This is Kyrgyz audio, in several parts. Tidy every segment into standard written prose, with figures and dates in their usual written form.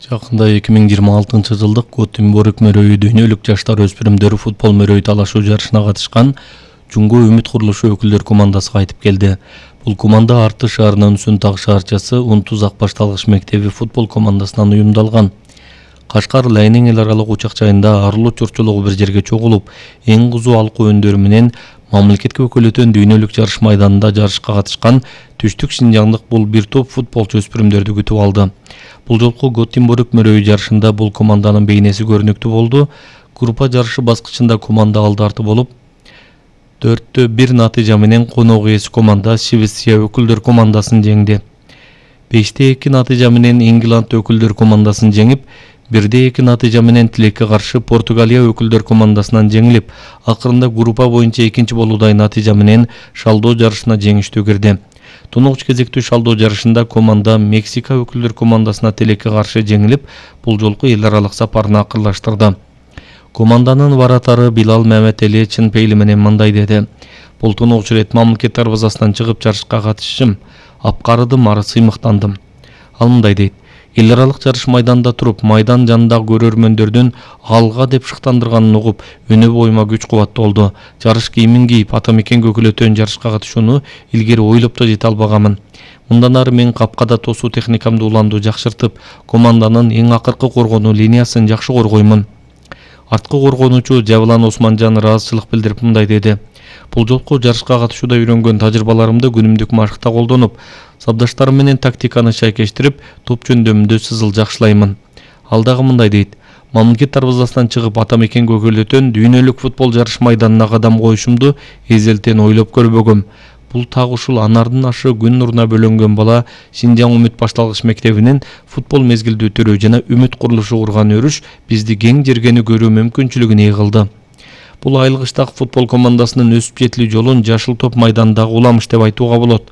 Жакында 2026-жылдык Готенбург мөрөйү дүйнөлүк жаштар өспүрүмдөр футбол мөрөй талашуу жарышына катышкан Жумго үмүт курулушу өкүлдөр командасы кайтып келди. Бул команда Арты шаарынын Сүнтак шаарчасы Унтуз ак башталгыч мектеби футбол командасынан уюмдалган. Кашкар Ленин эл аралык учак жайында арылуу чурчулугу бир жерге чогулуп, эң кызуу алкуу өндөрү менен мамлекетке өкүлөтөн дүйнөлүк жарыш майданында жарышка катышкан түштүк Шинжаңдык бул бир топ футболчу өспүрүмдөрдү күтүп алды. Бул жолку Готенбург мөрөйү жарышында бул команданын бейнеси көрүнүктүү болду. Группа жарышы баскычында команда алдарты болуп, 4-1 натыйжа менен конок ээси команда Швеция өкүлдөр командасын жеңди. 5-2 натыйжа менен Ингланд өкүлдөр командасын жеңип, 1-2 натыйжа менен тилекке каршы Португалия өкүлдөр командасынан жеңилип, акырында группа боюнча экинчи болуудай натыйжа менен шалдоо жарышына жеңиштүү кирди. Тунукч кезектүү шалдоо жарышында команда Мексика өкүлдөр командасына тилекке каршы жеңилип, бул жолку эл аралык сапарын акырлаштырды. Команданын варатары Билал Мамедели чын пейили менен мындай деди: "Бул тунукч рет мамлекет дарбазасынан чыгып жарышка катышышым, апкарыдым, ары сыймыктандым." Ал мындай дейт: "Эл аралык жарыш майданда туруп, майдан жанындагы көрөрмөндөрдүн алга деп шыктандырганын угуп, өнө боюма күч кубат болду. Жарыш кийимин кийип, ата мекенге өкүлөтөн жарышка катышууну илгери ойлоп да жете албаганмын. Мындан ары мен капкада тосуу техникамды уланду жакшыртып, команданын эң акыркы коргонуу линиясын жакшы коргоймун." Арткы коргонуучу Жавлан Османжан ыраазычылык билдирип мындай деди: "Бул жолку жарышка катышууда үйрөнгөн тажрыйбаларымды күнүмдүк машыкта колдонуп, сабдаштарым менен тактиканы шайкештирип, топ жөндөмүндө сызыл жакшылаймын." Ал дагы мындай дейт: "Мамлекет дарбазасынан чыгып, ата мекенге өкүлөтөн дүйнөлүк футбол жарыш майданына кадам коюшумду эзелтен ойлоп көрбөгөм. Бул так ушул анардын ашы күн нуруна бөлөнгөн бала Шинжаң үмүт башталгыч мектебинин футбол мезгилдүү түрү жана үмүт курулушу курган өрүш бизди кең жергени көрүү мүмкүнчүлүгүн ээ кылды. Бул айылгычтагы футбол командасынын өсүп жетилүү жолун жашыл топ майданындагы уламыш деп айтууга болот.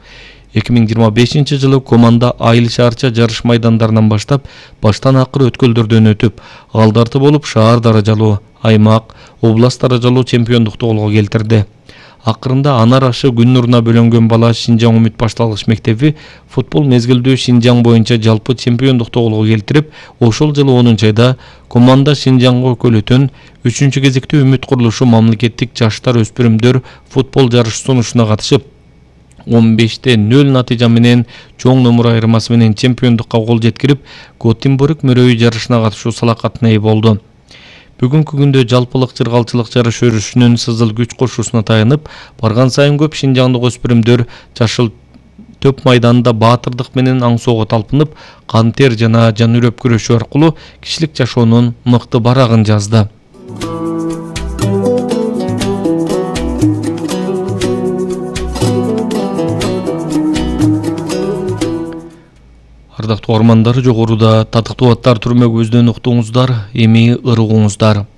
2025-жылы команда айыл шаарча жарыш майдандарынан баштап, баштан акыр өткөлдөрдөн өтүп, алдарты болуп шаар даражалуу, аймак, област даражалуу чемпиондукту колго келтирди. Акырында анар ашы күн нуруна бөлөнгөн бала Шинжаң үмүт башталгыч мектеби футбол мезгилдүү Шинжаң боюнча жалпы чемпиондукту колго келтирип, ошол жылы 10-айда команда Шинжаңга өкүлөтөн 3-кезектүү үмүт курулушу мамлекеттик жаштар өспүрүмдөр футбол жарыш сунушуна катышып, 15-0 натыйжа менен чоң номур айырмасы менен чемпиондукка кол жеткирип, Готенбург мөрөйү жарышына катышуу салакатына ээ болду. Бүгүнкү күндө жалпылык чыргалчылык жарыш өрүшүнүн сызыл күч кошуусуна таянып, барган сайын көп шинжаңдык өспүрүмдөр жашыл төп майданында баатырдык менен аңсоого талпынып, кан тер жана жан үрөп күрөшүү аркылуу кишилик жашоонун мыкты барагын жазды. Ардактуу армандары, жогоруда татыктуу аттар түрмөгүбүздөн уктуңуздар, эми ырыгуңуздар.